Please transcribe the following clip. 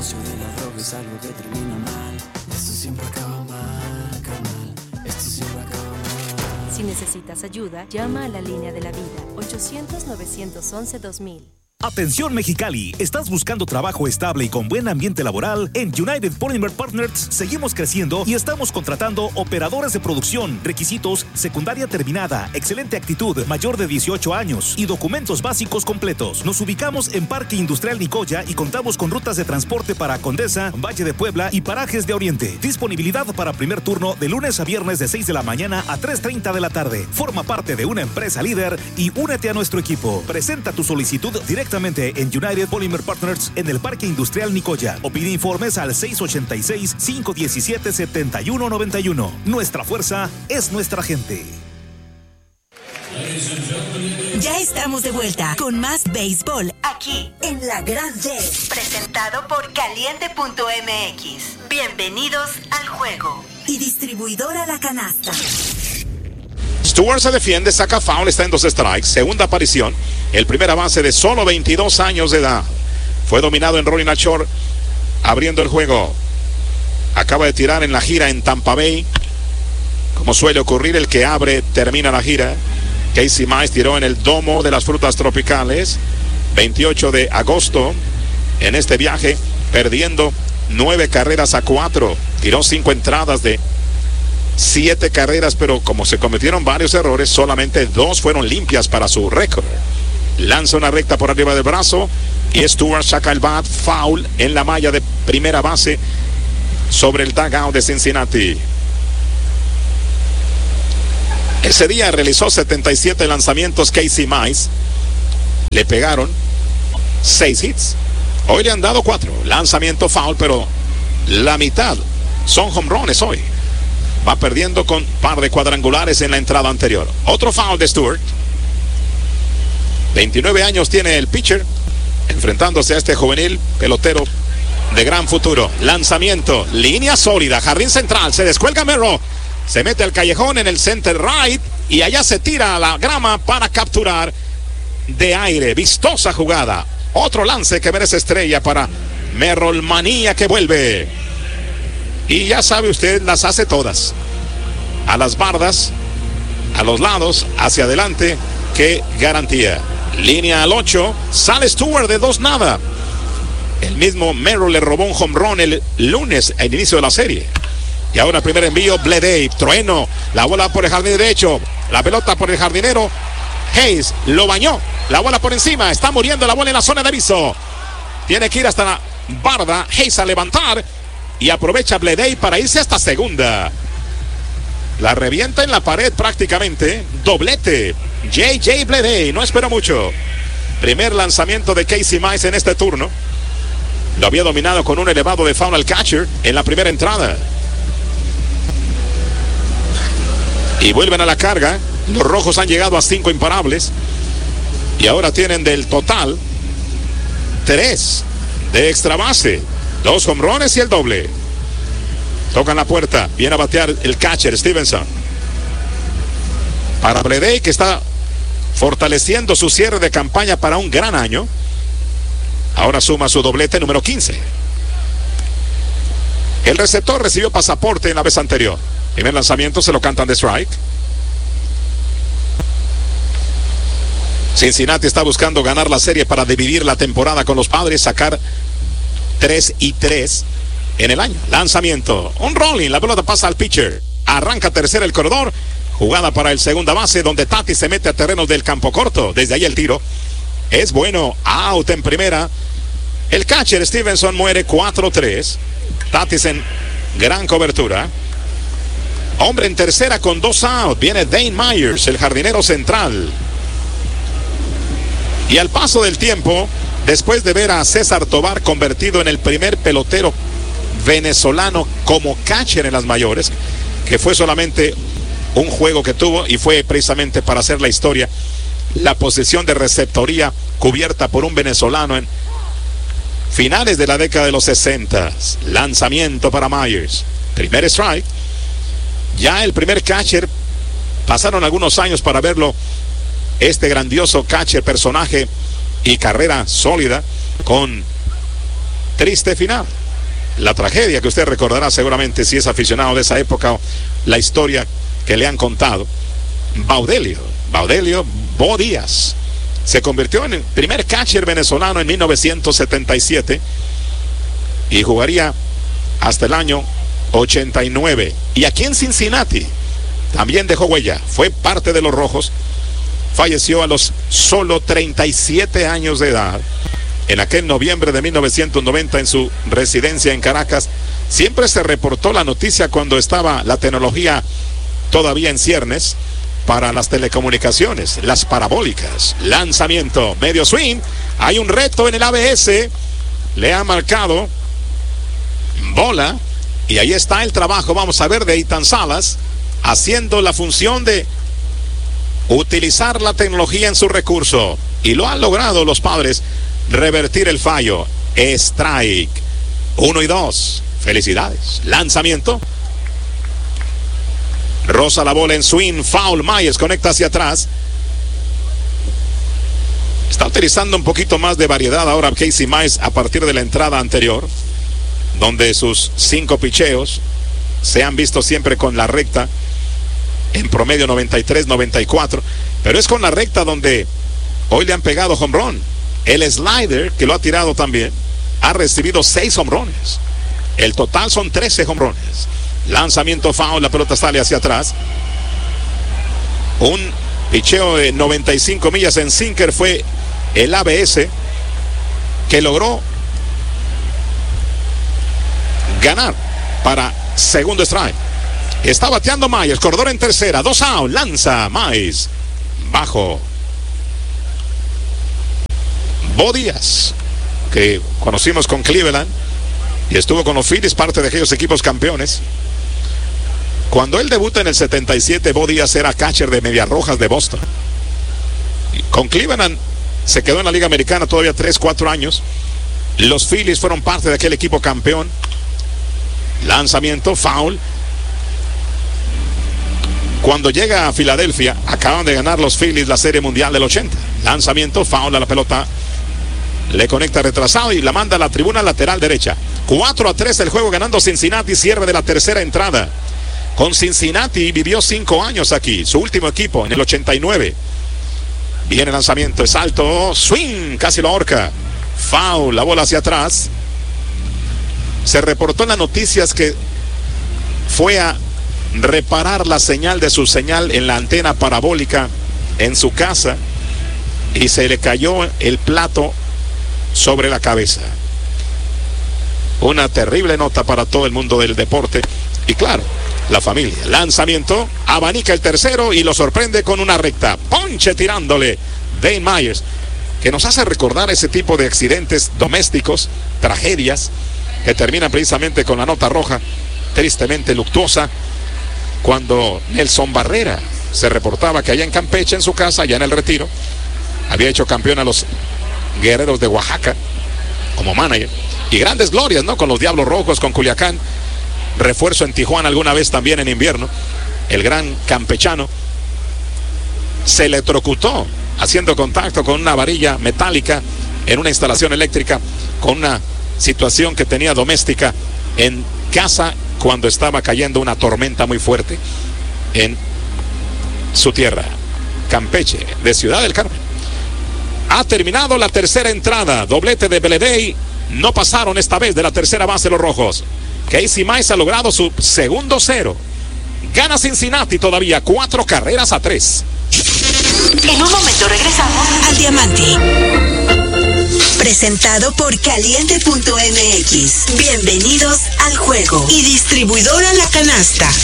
negocio de la droga es algo que termina mal. Esto siempre acaba mal, carnal. Esto siempre acaba mal. Si necesitas ayuda, llama a la línea de la vida, 800-911-2000. Atención Mexicali, ¿estás buscando trabajo estable y con buen ambiente laboral? En United Polymer Partners seguimos creciendo y estamos contratando operadores de producción. Requisitos: secundaria terminada, excelente actitud, mayor de 18 años y documentos básicos completos. Nos ubicamos en Parque Industrial Nicoya y contamos con rutas de transporte para Condesa, Valle de Puebla y Parajes de Oriente. Disponibilidad para primer turno de lunes a viernes de 6 de la mañana a 3:30 de la tarde. Forma parte de una empresa líder y únete a nuestro equipo. Presenta tu solicitud directamente en United Polymer Partners en el Parque Industrial Nicoya o pide informes al 686-517-7191. Nuestra fuerza es nuestra gente. Ya estamos de vuelta con más béisbol aquí en La Gran D, presentado por Caliente.mx. Bienvenidos al juego. Y distribuidora La Canasta. Stewart se defiende, saca foul, está en 2 strikes, segunda aparición, el primera base de solo 22 años de edad. Fue dominado en Rolling Shore, abriendo el juego. Acaba de tirar en la gira en Tampa Bay. Como suele ocurrir, el que abre termina la gira. Casey Mize tiró en el Domo de las Frutas Tropicales, 28 de agosto, en este viaje, perdiendo 9 carreras a 4. Tiró 5 entradas de 7 carreras, pero como se cometieron varios errores, solamente 2 fueron limpias para su récord. Lanza una recta por arriba del brazo y Stewart saca el bat, foul en la malla de primera base sobre el dugout de Cincinnati. Ese día realizó 77 lanzamientos Casey Mize. Le pegaron 6 hits. Hoy le han dado 4. Lanzamiento foul, pero la mitad son home runs hoy. Va perdiendo con par de cuadrangulares en la entrada anterior. Otro foul de Stewart. 29 años tiene el pitcher, enfrentándose a este juvenil pelotero de gran futuro. Lanzamiento, línea sólida, jardín central, se descuelga Merrill, se mete al callejón en el center right y allá se tira a la grama para capturar de aire. Vistosa jugada. Otro lance que merece estrella para Merrill, manía que vuelve. Y ya sabe usted, las hace todas. A las bardas, a los lados, hacia adelante. ¡Qué garantía! Línea al 8. Sale Stewart de 2-0. El mismo Merrill le robó un home run el lunes al inicio de la serie. Y ahora primer envío, Bleday. Trueno. La bola por el jardín derecho. La pelota por el jardinero. Hayes lo bañó. La bola por encima. Está muriendo la bola en la zona de aviso. Tiene que ir hasta la barda. Hayes a levantar. Y aprovecha Bleday para irse hasta segunda. La revienta en la pared prácticamente. Doblete. J.J. Bleday. No esperó mucho. Primer lanzamiento de Casey Mize en este turno. Lo había dominado con un elevado de foul al catcher en la primera entrada. Y vuelven a la carga. Los rojos han llegado a 5 imparables. Y ahora tienen del total 3 de extra base. 2 home runs y el doble. Tocan la puerta. Viene a batear el catcher Stevenson. Para Bleday, que está fortaleciendo su cierre de campaña para un gran año. Ahora suma su doblete número 15. El receptor recibió pasaporte en la vez anterior. Primer lanzamiento se lo cantan de strike. Cincinnati está buscando ganar la serie para dividir la temporada con los Padres, sacar 3-3 en el año. Lanzamiento, un rolling, la pelota pasa al pitcher. Arranca tercera el corredor. Jugada para el segunda base donde Tatis se mete a terrenos del campo corto. Desde ahí el tiro es bueno. Out en primera. El catcher Stevenson muere 4-3. Tatis en gran cobertura. Hombre en tercera con 2 outs. Viene Dane Myers, el jardinero central. Y al paso del tiempo, después de ver a César Tovar convertido en el primer pelotero venezolano como catcher en las mayores, que fue solamente un juego que tuvo y fue precisamente para hacer la historia, la posición de receptoría cubierta por un venezolano en finales de la década de los 60. Lanzamiento para Myers. Primer strike. Ya el primer catcher, pasaron algunos años para verlo, este grandioso catcher, personaje y carrera sólida, con triste final. La tragedia que usted recordará seguramente si es aficionado de esa época, la historia que le han contado. Baudelio Bo Díaz se convirtió en el primer catcher venezolano en 1977 y jugaría hasta el año 89. Y aquí en Cincinnati también dejó huella, fue parte de los Rojos, falleció a los solo 37 años de edad en aquel noviembre de 1990 en su residencia en Caracas. Siempre se reportó la noticia cuando estaba la tecnología todavía en ciernes para las telecomunicaciones, las parabólicas. Lanzamiento, medio swing, hay un reto en el ABS, le ha marcado bola y ahí está el trabajo, vamos a ver, de Ethan Salas haciendo la función de utilizar la tecnología en su recurso, y lo han logrado los Padres revertir el fallo. Strike 1 y 2, felicidades. Lanzamiento, roza la bola en swing, foul. Myers conecta hacia atrás, está utilizando un poquito más de variedad ahora Casey Myers a partir de la entrada anterior, donde sus 5 picheos se han visto siempre con la recta en promedio 93-94, pero es con la recta donde hoy le han pegado home run. El slider, que lo ha tirado también, ha recibido 6 home runs. El total son 13 home runs. Lanzamiento foul, la pelota sale hacia atrás. Un picheo de 95 millas en sinker fue el ABS que logró ganar para segundo strike. Está bateando Myers, corredor en tercera, 2 out, lanza Myers bajo. Bo Díaz, que conocimos con Cleveland y estuvo con los Phillies, parte de aquellos equipos campeones. Cuando él debuta en el 77, Bo Díaz era catcher de Medias Rojas de Boston. Con Cleveland se quedó en la Liga Americana todavía 3-4 años. Los Phillies fueron parte de aquel equipo campeón. Lanzamiento, foul. Cuando llega a Filadelfia, acaban de ganar los Phillies la Serie Mundial del 80. Lanzamiento, foul a la pelota. Le conecta retrasado y la manda a la tribuna lateral derecha. 4-3 el juego, ganando Cincinnati, cierre de la tercera entrada. Con Cincinnati vivió 5 años aquí, su último equipo en el 89. Viene el lanzamiento, es alto, swing, casi lo ahorca. Foul, la bola hacia atrás. Se reportó en las noticias que fue a reparar la señal de su señal en la antena parabólica en su casa y se le cayó el plato sobre la cabeza. Una terrible nota para todo el mundo del deporte y claro, la familia. Lanzamiento, abanica el tercero y lo sorprende con una recta. Ponche tirándole Dane Myers, que nos hace recordar ese tipo de accidentes domésticos, tragedias que terminan precisamente con la nota roja, tristemente luctuosa, cuando Nelson Barrera se reportaba que allá en Campeche, en su casa, allá en el Retiro, había hecho campeón a los Guerreros de Oaxaca como manager, y grandes glorias, ¿no? Con los Diablos Rojos, con Culiacán, refuerzo en Tijuana alguna vez también en invierno. El gran campechano se electrocutó haciendo contacto con una varilla metálica en una instalación eléctrica, con una situación que tenía doméstica en casa cuando estaba cayendo una tormenta muy fuerte en su tierra, Campeche, de Ciudad del Carmen. Ha terminado la tercera entrada, doblete de Bleday. No pasaron esta vez de la tercera base los Rojos. Casey Myers ha logrado su segundo 0. Gana Cincinnati todavía 4-3. En un momento regresamos al Diamante. Presentado por Caliente.mx. Bienvenidos al juego. Y distribuidora La Canasta.